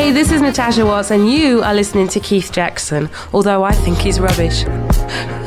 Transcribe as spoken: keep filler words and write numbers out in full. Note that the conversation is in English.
Hey, this is Natasha Watts, and you are listening to Keith Jackson, although I think he's rubbish.